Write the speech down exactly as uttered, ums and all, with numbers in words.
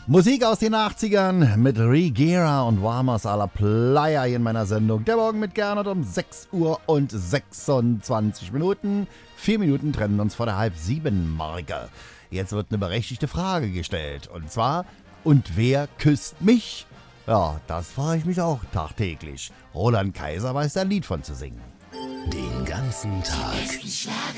Musik aus den achtzigern mit Rigera und Warmers à la Playa in meiner Sendung. Der Morgen mit Gernot um sechs Uhr und sechsundzwanzig Minuten. Vier Minuten trennen uns vor der halb sieben Marke. Jetzt wird eine berechtigte Frage gestellt. Und zwar, und wer küsst mich? Ja, das frage ich mich auch tagtäglich. Roland Kaiser weiß da ein Lied von zu singen. Den ganzen Tag